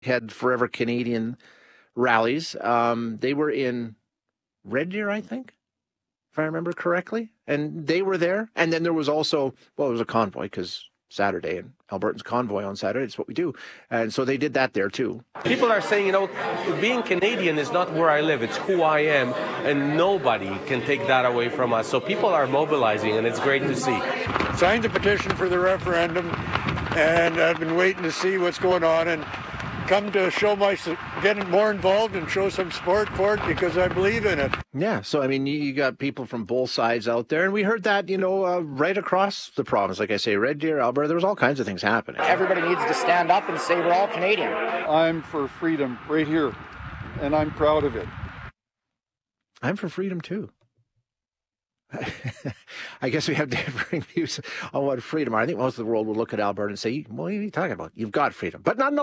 had Forever Canadian rallies. They were in Red Deer, I think, if I remember correctly. And they were there. And then there was also, well, it was a convoy because Saturday and Albertans convoy on Saturday. It's what we do. And so they did that there too. People are saying, being Canadian is not where I live. It's who I am. And nobody can take that away from us. So people are mobilizing, and it's great to see. Signed a petition for the referendum, and I've been waiting to see what's going on and come to get more involved and show some support for it because I believe in it. Yeah, so I mean, you got people from both sides out there, and we heard that, right across the province. Like I say, Red Deer, Alberta, there was all kinds of things happening. Everybody needs to stand up and say we're all Canadian. I'm for freedom right here, and I'm proud of it. I'm for freedom too. I guess we have differing views on what freedom are. I think most of the world will look at Alberta and say, well, what are you talking about? You've got freedom, but not